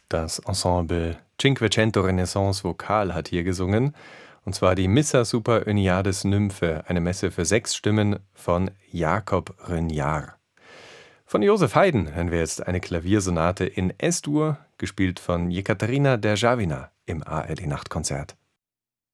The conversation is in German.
Das Ensemble Cinquecento Renaissance Vokal hat hier gesungen, und zwar die Missa Super Oeniades Nymphe, eine Messe für 6 Stimmen von Jakob Rönyar. Von Josef Haydn hören wir jetzt eine Klaviersonate in S-Dur, gespielt von Jekaterina Derjawina im ARD-Nachtkonzert.